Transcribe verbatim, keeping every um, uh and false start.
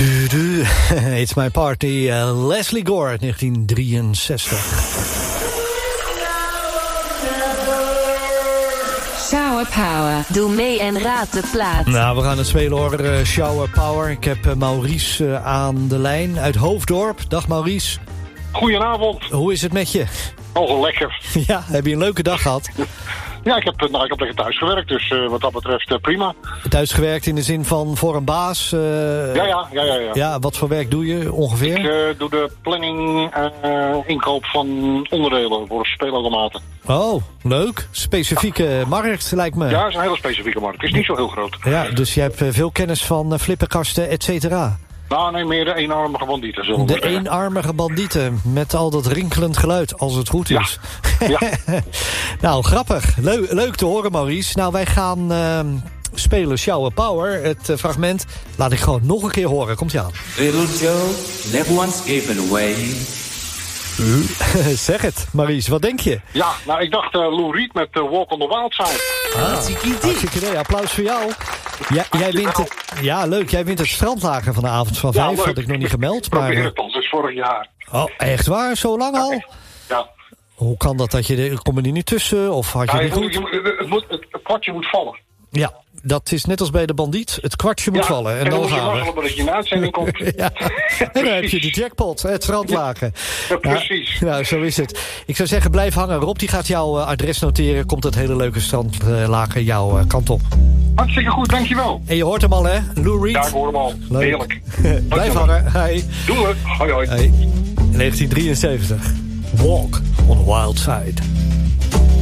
Du, du. It's My Party, uh, Leslie Gore, negentien drieënzestig. Shower Power. Doe mee en raad de plaat. Nou, we gaan het spelen hoor, uh, Shower Power. Ik heb uh, Maurice uh, aan de lijn uit Hoofddorp. Dag Maurice. Goedenavond. Hoe is het met je? Oh, lekker. Ja, heb je een leuke dag gehad? Ja, ik heb, nou, ik heb lekker thuis gewerkt, dus uh, wat dat betreft uh, prima. Thuis gewerkt in de zin van voor een baas? Uh, ja, ja, ja, ja, ja. Ja, wat voor werk doe je ongeveer? Ik uh, doe de planning en uh, inkoop van onderdelen voor speelautomaten. Oh, leuk. Specifieke ja. markt, lijkt me. Ja, het is een hele specifieke markt. Het is niet zo heel groot. Ja, dus je hebt uh, veel kennis van uh, flipperkasten, et cetera. Nou, nee, meer de eenarmige bandieten, zullen we De eenarmige bandieten, met al dat rinkelend geluid, als het goed is. Ja. ja. Nou, grappig. Leuk, leuk te horen, Maurice. Nou, wij gaan uh, spelen Shower Power. Het uh, fragment laat ik gewoon nog een keer horen. Komt-ie aan. Little Joe never once given away. Zeg het, Maurice, wat denk je? Ja, nou, ik dacht uh, Lou Reed met uh, Walk on the Wild Side. Ah, hartstikke idee. Applaus voor jou. Ja, jij wint het, ja, leuk. Jij wint het strandlager van de avond van vijf. Ja, had ik nog niet gemeld. Maar probeer het al, dat is vorig jaar. Oh, echt waar? Zo lang al? Ja. Hoe kan dat? dat je kom je er niet tussen? Of had je ja, niet je goed? moet, je, het, moet, het kwartje moet vallen. Ja, dat is net als bij de bandiet. Het kwartje moet ja, vallen. En, en dan, dan gaan we. we. Dat je in de uitzending komt. Ja. En dan heb je de jackpot, het strandlaken. Ja, precies. Nou, nou, zo is het. Ik zou zeggen, blijf hangen. Rob die gaat jouw uh, adres noteren. Komt het hele leuke strandlaken jouw uh, kant op. Hartstikke goed, dankjewel. En je hoort hem al, hè? Lou Reed. Ja, ik hoor hem al. Leuk. Heerlijk. Blijf hangen. Hey. Doe het. Hoi, hoi. Hey. negentien drieënzeventig. Walk on the Wild Side.